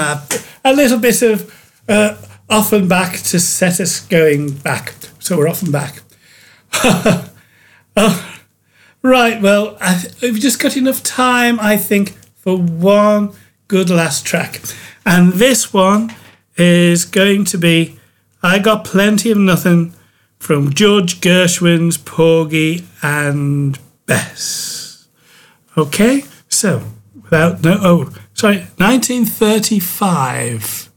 a little bit of off and back to set us going back. So we're off and back. Oh, right, well, we've just got enough time, I think, for one good last track. And this one is going to be I Got Plenty of Nothing from George Gershwin's Porgy and Bess. Okay, so 1935.